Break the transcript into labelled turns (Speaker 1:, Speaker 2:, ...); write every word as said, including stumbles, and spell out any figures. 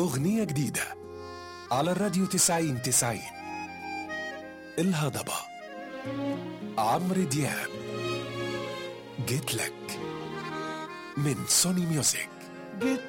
Speaker 1: أغنية جديدة على الراديو تسعين تسعين. الهضبة عمرو دياب جيت لك من سوني ميوزك.
Speaker 2: جيت